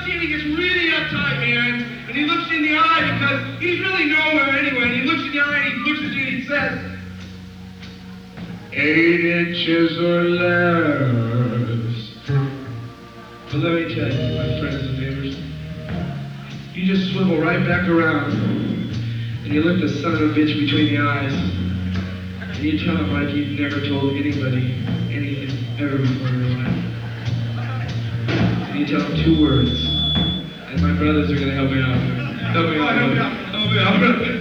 and he gets really uptight, man. And he looks you in the eye because he's really nowhere anyway. And he looks in the eye and he looks at you and he says, 8 inches or less. But let me tell you, my friends and neighbors, you just swivel right back around and you look the son of a bitch between the eyes and you tell him like you've never told anybody anything ever before in your life. And you tell him 2 words, and my brothers are gonna help me out. Help me out.